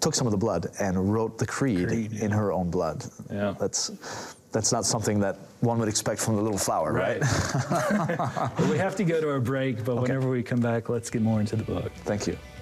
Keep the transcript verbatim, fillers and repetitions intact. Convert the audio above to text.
took some of the blood and wrote the creed, creed yeah. in her own blood. Yeah. That's that's not something that one would expect from the little flower, right? right? We have to go to our break, but okay. whenever we come back, let's get more into the book. Thank you.